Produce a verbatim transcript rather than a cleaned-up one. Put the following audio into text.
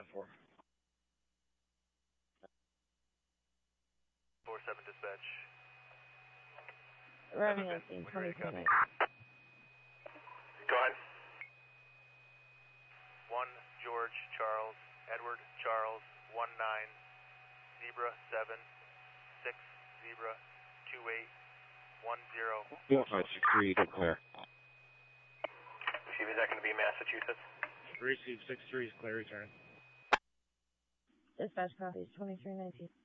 four. four seven dispatch. Arriving at scene twenty-three ninety. Go ahead. one George Charles Edward Charles one nine Zebra seven six Zebra two eight one zero. four five six three, go clear. Chief, is that going to be Massachusetts? Receive six three is clear, return. Dispatch copies twenty-three nineteen.